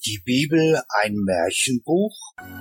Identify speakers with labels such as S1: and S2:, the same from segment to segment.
S1: Die Bibel ein Märchenbuch?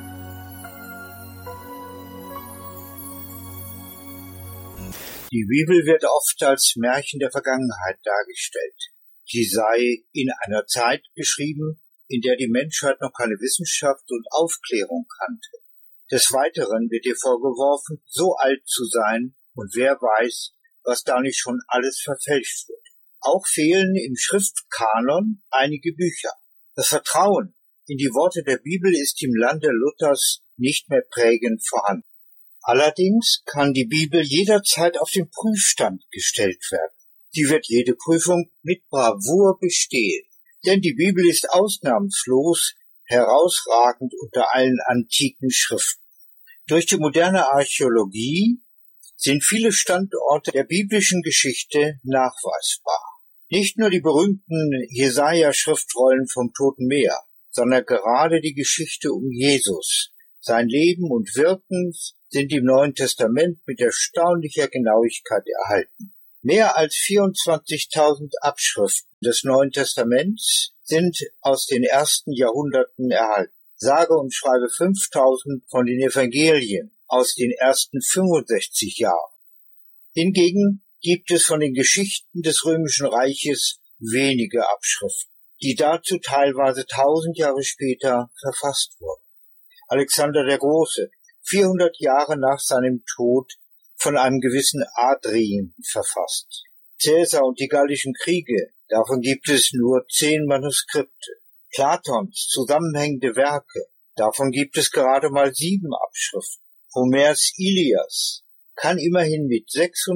S1: Die Bibel wird oft als Märchen der Vergangenheit dargestellt. Sie sei in einer Zeit geschrieben, in der die Menschheit noch keine Wissenschaft und Aufklärung kannte. Des Weiteren wird ihr vorgeworfen, so alt zu sein, und wer weiß, was da nicht schon alles verfälscht wird. Auch fehlen im Schriftkanon einige Bücher. Das Vertrauen in die Worte der Bibel ist im Lande Luthers nicht mehr prägend vorhanden. Allerdings kann die Bibel jederzeit auf den Prüfstand gestellt werden. Sie wird jede Prüfung mit Bravour bestehen, denn die Bibel ist ausnahmslos herausragend unter allen antiken Schriften. Durch die moderne Archäologie sind viele Standorte der biblischen Geschichte nachweisbar. Nicht nur die berühmten Jesaja-Schriftrollen vom Toten Meer, sondern gerade die Geschichte um Jesus, sein Leben und Wirken sind im Neuen Testament mit erstaunlicher Genauigkeit erhalten. Mehr als 24.000 Abschriften des Neuen Testaments sind aus den ersten Jahrhunderten erhalten. Sage und schreibe 5.000 von den Evangelien aus den ersten 65 Jahren. Hingegen gibt es von den Geschichten des Römischen Reiches wenige Abschriften, die dazu teilweise 1000 Jahre später verfasst wurden. Alexander der Große, 400 Jahre nach seinem Tod, von einem gewissen Adrien verfasst. Caesar und die Gallischen Kriege, davon gibt es nur 10 Manuskripte. Platons zusammenhängende Werke, davon gibt es gerade mal 7 Abschriften. Homers Ilias kann immerhin mit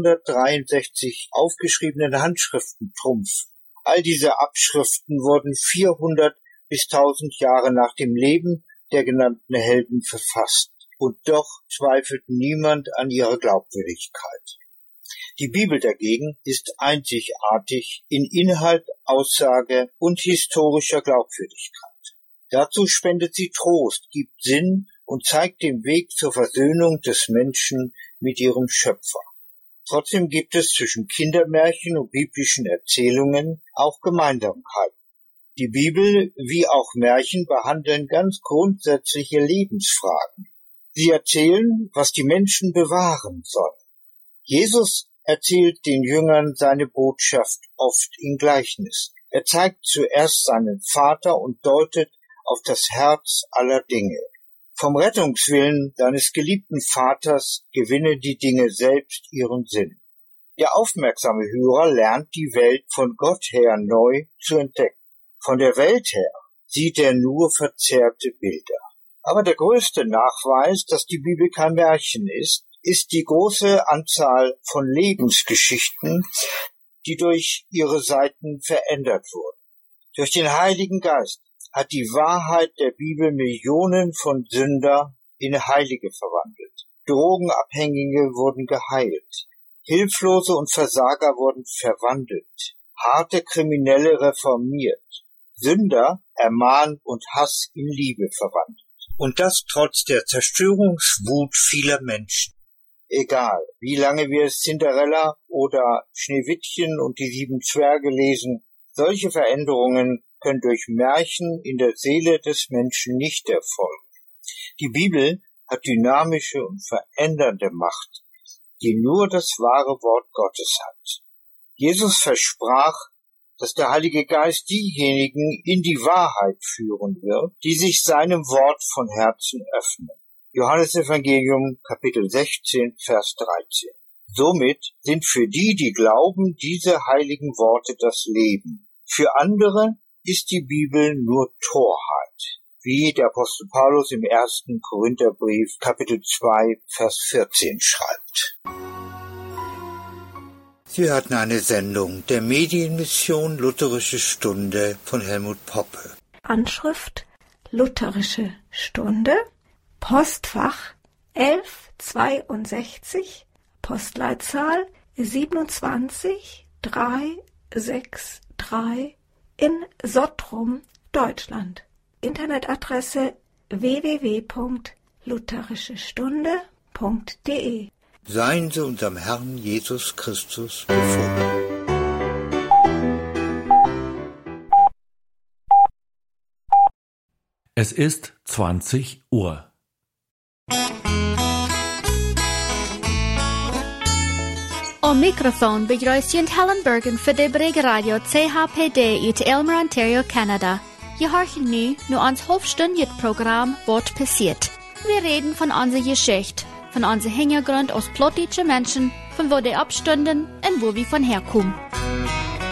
S1: 663 aufgeschriebenen Handschriften trumpfen. All diese Abschriften wurden 400 bis 1000 Jahre nach dem Leben der genannten Helden verfasst. Und doch zweifelt niemand an ihrer Glaubwürdigkeit. Die Bibel dagegen ist einzigartig in Inhalt, Aussage und historischer Glaubwürdigkeit. Dazu spendet sie Trost, gibt Sinn und zeigt den Weg zur Versöhnung des Menschen mit ihrem Schöpfer. Trotzdem gibt es zwischen Kindermärchen und biblischen Erzählungen auch Gemeinsamkeiten. Die Bibel wie auch Märchen behandeln ganz grundsätzliche Lebensfragen. Sie erzählen, was die Menschen bewahren sollen. Jesus erzählt den Jüngern seine Botschaft oft in Gleichnissen. Er zeigt zuerst seinen Vater und deutet auf das Herz aller Dinge. Vom Rettungswillen seines geliebten Vaters gewinne die Dinge selbst ihren Sinn. Der aufmerksame Hörer lernt die Welt von Gott her neu zu entdecken. Von der Welt her sieht er nur verzerrte Bilder. Aber der größte Nachweis, dass die Bibel kein Märchen ist die große Anzahl von Lebensgeschichten, die durch ihre Seiten verändert wurden. Durch den Heiligen Geist hat die Wahrheit der Bibel Millionen von Sünder in Heilige verwandelt. Drogenabhängige wurden geheilt. Hilflose und Versager wurden verwandelt. Harte Kriminelle reformiert. Sünder ermahnt und Hass in Liebe verwandelt. Und das trotz der Zerstörungswut vieler Menschen. Egal, wie lange wir Cinderella oder Schneewittchen und die 7 Zwerge lesen, solche Veränderungen können durch Märchen in der Seele des Menschen nicht erfolgen. Die Bibel hat dynamische und verändernde Macht, die nur das wahre Wort Gottes hat. Jesus versprach, dass der Heilige Geist diejenigen in die Wahrheit führen wird, die sich seinem Wort von Herzen öffnen. Johannes Evangelium, Kapitel 16, Vers 13. Somit sind für die, die glauben, diese heiligen Worte das Leben. Für andere ist die Bibel nur Torheit, wie der Apostel Paulus im 1. Korintherbrief, Kapitel 2, Vers 14 schreibt. Sie hörten eine Sendung der Medienmission Lutherische Stunde von Helmut Poppe.
S2: Anschrift Lutherische Stunde, Postfach 1162, Postleitzahl 27363 in Sottrum, Deutschland. Internetadresse www.lutherischestunde.de.
S1: Seien Sie unserem Herrn Jesus Christus befohlen.
S3: Es ist 20 Uhr.
S4: Am Mikrofon begrüßt Helen Bergen für die Bregeradio CHPD uit Aylmer, Ontario, Kanada. Je horchen nu nur ans halbstündiges Programm Wort passiert. Wir reden von unserer Geschichte, von unserem Hintergrund aus plottische Menschen, von wo die abstünden und wo wir von herkommen.